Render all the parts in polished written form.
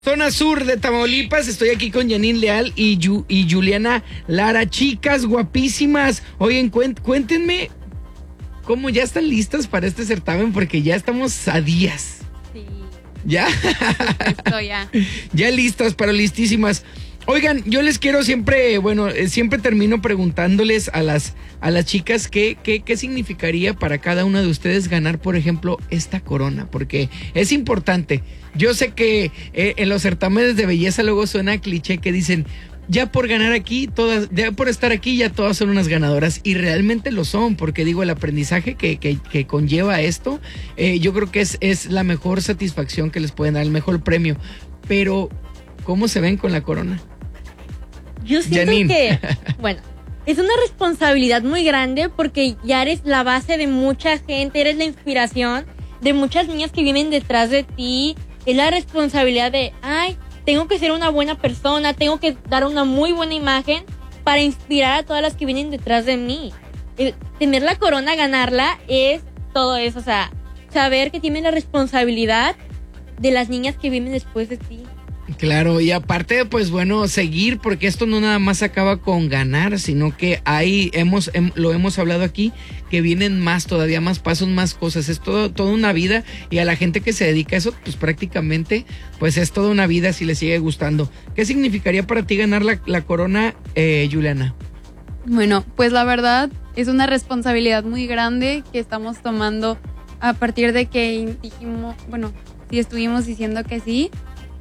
Zona Sur de Tamaulipas, estoy aquí con Janine Leal y Juliana Lara. Chicas guapísimas, oigan, cuéntenme cómo ya están listas para este certamen, porque ya estamos a días. Sí. ¿Ya? Estoy ya. Ya listas, pero listísimas. Oigan, yo les quiero siempre, siempre termino preguntándoles a las chicas qué significaría para cada una de ustedes ganar, por ejemplo, esta corona, porque es importante. Yo sé que en los certámenes de belleza luego suena cliché que dicen, ya por ganar aquí, ya por estar aquí, ya todas son unas ganadoras, y realmente lo son, porque digo, el aprendizaje que conlleva esto, yo creo que es la mejor satisfacción que les pueden dar, el mejor premio. Pero, ¿cómo se ven con la corona? Yo siento Janine. que, es una responsabilidad muy grande porque ya eres la base de mucha gente, eres la inspiración de muchas niñas que vienen detrás de ti. Es la responsabilidad de, tengo que ser una buena persona, tengo que dar una muy buena imagen para inspirar a todas las que vienen detrás de mí. Tener la corona, ganarla, es todo eso, o sea, saber que tienes la responsabilidad de las niñas que vienen después de ti. Claro, y aparte, pues seguir, porque esto no nada más acaba con ganar, sino que lo hemos hablado aquí, que vienen más, todavía más pasos, más cosas, es toda una vida, y a la gente que se dedica a eso, pues prácticamente, pues es toda una vida si le sigue gustando. ¿Qué significaría para ti ganar la corona, Juliana? Bueno, pues la verdad es una responsabilidad muy grande que estamos tomando a partir de que dijimos, sí estuvimos diciendo que sí,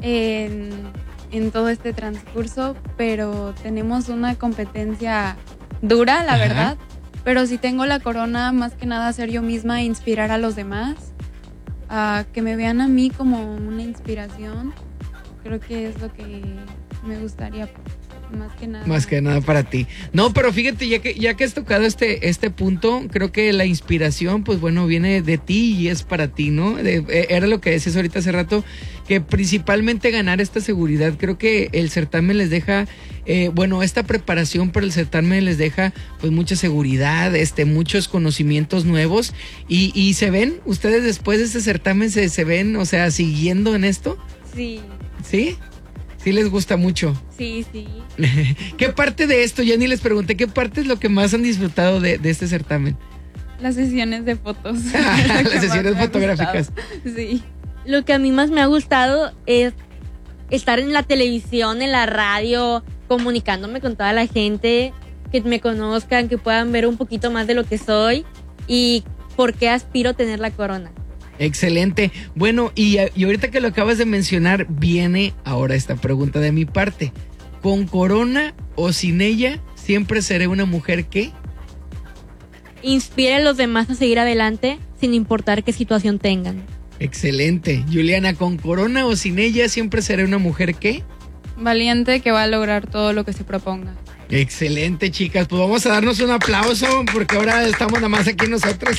en todo este transcurso, pero tenemos una competencia dura, la verdad, pero si tengo la corona, más que nada ser yo misma e inspirar a los demás, a que me vean a mí como una inspiración. Creo que es lo que me gustaría, más que nada para ti. No, pero fíjate, ya que has tocado este punto, creo que la inspiración, pues viene de ti y es para ti, ¿no? Era lo que decías ahorita hace rato, que principalmente ganar esta seguridad. Creo que el certamen les deja, esta preparación para el certamen les deja pues mucha seguridad, muchos conocimientos nuevos, y se ven, ustedes después de este certamen se ven, o sea, siguiendo en esto. Sí. ¿Sí? Sí les gusta mucho. Sí. ¿Qué parte de esto? Ya ni les pregunté, ¿qué parte es lo que más han disfrutado de este certamen? Las sesiones de fotos. Las sesiones fotográficas. Sí. Lo que a mí más me ha gustado es estar en la televisión, en la radio, comunicándome con toda la gente, que me conozcan, que puedan ver un poquito más de lo que soy y por qué aspiro a tener la corona. Excelente. Bueno, y ahorita que lo acabas de mencionar, viene ahora esta pregunta de mi parte. ¿Con corona o sin ella, siempre seré una mujer que inspire a los demás a seguir adelante sin importar qué situación tengan? Excelente. Juliana, ¿con corona o sin ella, siempre seré una mujer que valiente, que va a lograr todo lo que se proponga? Excelente, chicas. Pues vamos a darnos un aplauso porque ahora estamos nada más aquí nosotros.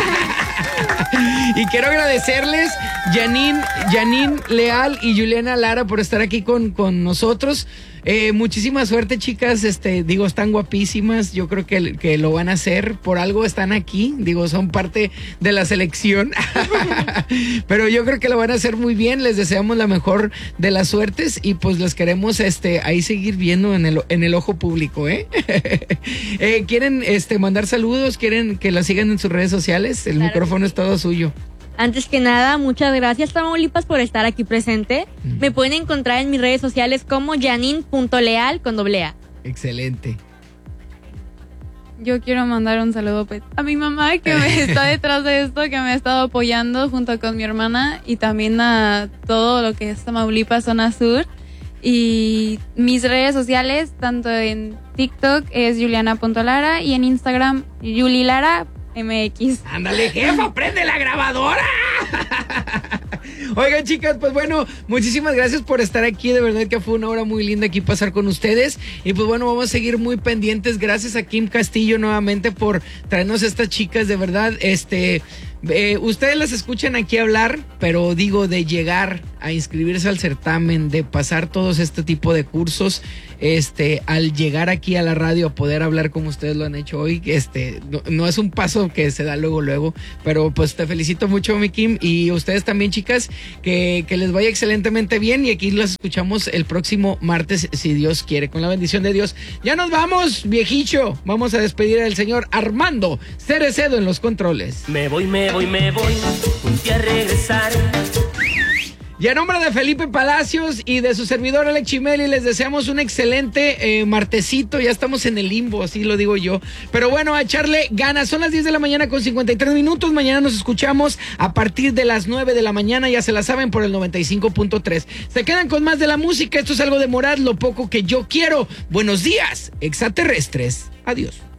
Y quiero agradecerles, Janine Leal y Juliana Lara, por estar aquí con nosotros. Muchísima suerte, chicas. Están guapísimas. Yo creo que lo van a hacer. Por algo están aquí. Son parte de la selección. Pero yo creo que lo van a hacer muy bien. Les deseamos la mejor de las suertes y pues les queremos ahí seguir viendo en el ojo público, ¿Quieren mandar saludos? ¿Quieren que la sigan en sus redes sociales? El micrófono es todo suyo. Antes que nada, muchas gracias, Tamaulipas, por estar aquí presente. Me pueden encontrar en mis redes sociales como Janine.leal con +A. Excelente. Yo quiero mandar un saludo a mi mamá, que me está detrás de esto, que me ha estado apoyando junto con mi hermana, y también a todo lo que es Tamaulipas, Zona Sur. Y mis redes sociales, tanto en TikTok es Juliana.lara y en Instagram Julilara MX. Ándale, jefa, prende la grabadora. Oigan, chicas, pues muchísimas gracias por estar aquí. De verdad que fue una hora muy linda aquí pasar con ustedes. Y pues vamos a seguir muy pendientes. Gracias a Kim Castillo nuevamente por traernos estas chicas. De verdad, Ustedes las escuchan aquí hablar, pero digo, de llegar a inscribirse al certamen, de pasar todos este tipo de cursos, al llegar aquí a la radio a poder hablar como ustedes lo han hecho hoy, no es un paso que se da luego, pero pues te felicito mucho, mi Kim, y ustedes también, chicas, que les vaya excelentemente bien, y aquí las escuchamos el próximo martes, si Dios quiere, con la bendición de Dios. Ya nos vamos, viejicho, vamos a despedir al señor Armando Cerecedo en los controles. Me voy, un día a regresar. Y a nombre de Felipe Palacios y de su servidor Alex Chimeli, les deseamos un excelente martesito. Ya estamos en el limbo, así lo digo yo. Pero bueno, a echarle ganas. Son las 10 de la mañana con 53 minutos. Mañana nos escuchamos a partir de las 9 de la mañana. Ya se la saben, por el 95.3. Se quedan con más de la música. Esto es algo de Morat, lo poco que yo quiero. Buenos días, extraterrestres. Adiós.